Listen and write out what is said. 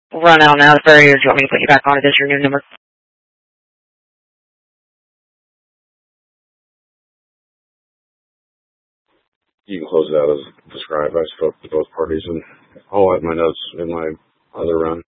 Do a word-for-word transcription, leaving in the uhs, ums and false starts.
run out now, sorry, or do you want me to put you back on? Is this your new number? You can close it out as described. I spoke to both parties, and I'll add my notes in my other run.